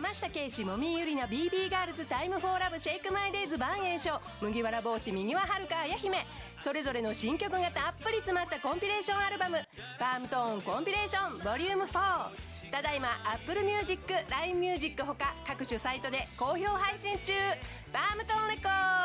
山下圭史、もみゆりな、 BB ガールズ、タイムフォーラブ、シェイクマイデイズ、万栄翔、麦わら帽子、右ははるか、綾姫、それぞれの新曲がたっぷり詰まったコンピレーションアルバム、パームトーンコンピレーションボリューム4、ただいま Apple Music、LINE Music ほか各種サイトで好評配信中。パームトーンレコード